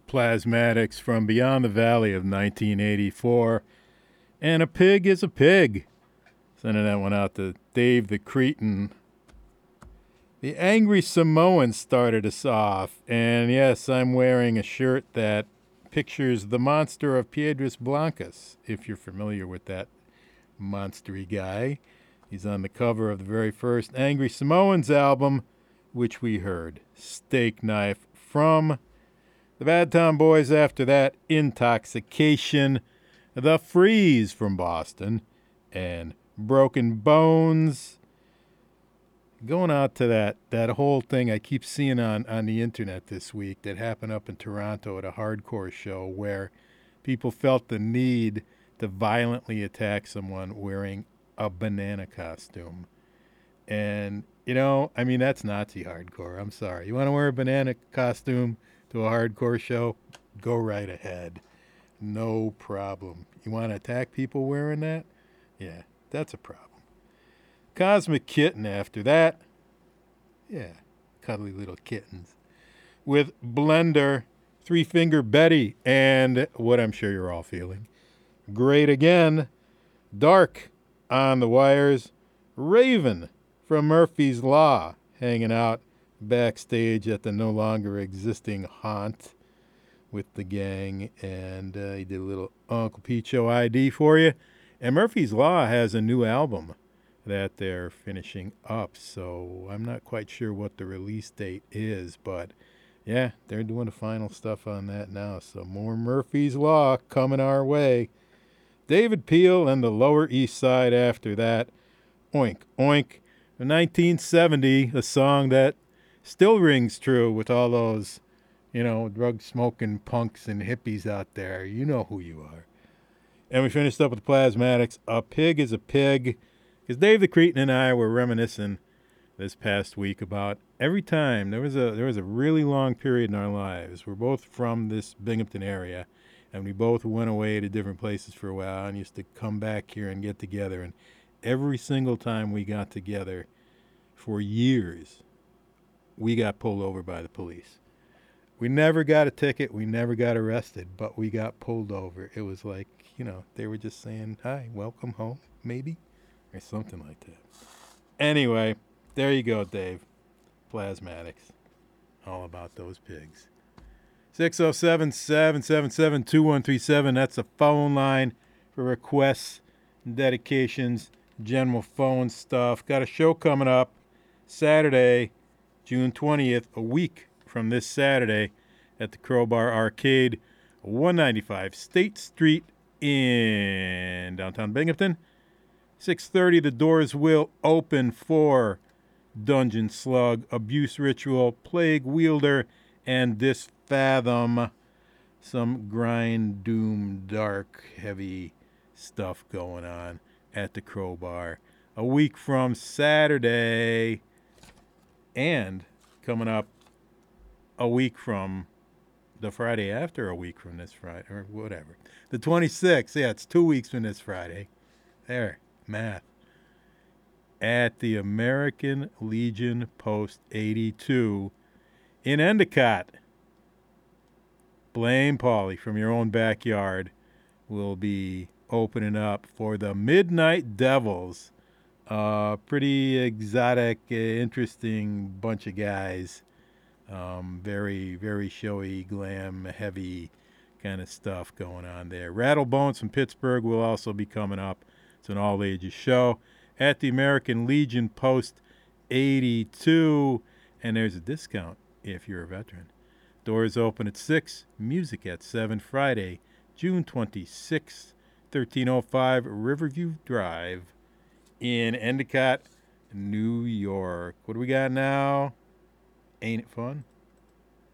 Plasmatics from Beyond the Valley of 1984. And a pig is a pig. Sending that one out to Dave the Cretin. The Angry Samoan started us off. And yes, I'm wearing a shirt that pictures the monster of Piedras Blancas, if you're familiar with that monstery guy. He's on the cover of the very first Angry Samoans album, which we heard, Steak Knife, from the Bad Town Boys. After that, Intoxication, The Freeze from Boston, and Broken Bones. Going out to that whole thing I keep seeing on the internet this week that happened up in Toronto at a hardcore show where people felt the need to violently attack someone wearing a banana costume. And, that's Nazi hardcore. I'm sorry. You want to wear a banana costume to a hardcore show? Go right ahead. No problem. You want to attack people wearing that? Yeah, that's a problem. Cosmic Kitten after that. Yeah, cuddly little kittens. With Blender, Three Finger Betty, and what I'm sure you're all feeling. Great Again, Dark on the Wires, Raven from Murphy's Law, hanging out backstage at the no longer existing Haunt with the gang, and he did a little Uncle Pete Show ID for you. And Murphy's Law has a new album that they're finishing up, so I'm not quite sure what the release date is, but yeah, they're doing the final stuff on that now, so more Murphy's Law coming our way. David Peel and the Lower East Side after that. Oink, Oink. 1970, a song that still rings true with all those, drug-smoking punks and hippies out there. You know who you are. And we finished up with the Plasmatics, A Pig is a Pig, because Dave the Cretin and I were reminiscing this past week about every time there was a really long period in our lives. We're both from this Binghamton area, and we both went away to different places for a while and used to come back here and get together. And every single time we got together for years, we got pulled over by the police. We never got a ticket. We never got arrested, but we got pulled over. It was like, they were just saying, hi, welcome home, maybe, or something like that. Anyway, there you go, Dave. Plasmatics. All about those pigs. 607-777-2137. That's a phone line for requests, dedications, general phone stuff. Got a show coming up Saturday, June 20th, a week from this Saturday at the Crowbar Arcade, 195 State Street in downtown Binghamton. 6:30, the doors will open for Dungeon Slug, Abuse Ritual, Plague Wielder, and Disfathom. Some grind, doom, dark, heavy stuff going on at the Crowbar. A week from Saturday, and coming up a week from the Friday after, a week from this Friday, or whatever. The 26th, yeah, it's 2 weeks from this Friday. There, math. At the American Legion Post 82 in Endicott. Blame Paulie from your own backyard will be opening up for the Midnight Devils. Pretty exotic, interesting bunch of guys. Very, very showy, glam, heavy kind of stuff going on there. Rattlebones from Pittsburgh will also be coming up. It's an all-ages show at the American Legion Post 82. And there's a discount if you're a veteran. Doors open at 6, music at 7, Friday, June 26th, 1305 Riverview Drive in Endicott, New York. What do we got now? Ain't it fun?